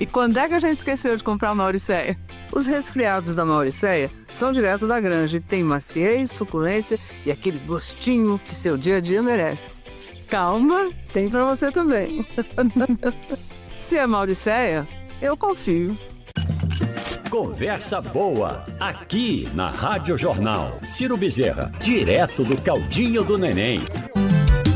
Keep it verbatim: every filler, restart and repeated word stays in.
E quando é que a gente esqueceu de comprar Mauricéia? Os resfriados da Mauricéia são direto da granja e tem maciez, suculência e aquele gostinho que seu dia a dia merece. Calma, tem pra você também. Se é Mauricéia, eu confio. Conversa boa, aqui na Rádio Jornal. Ciro Bezerra, direto do Caldinho do Neném.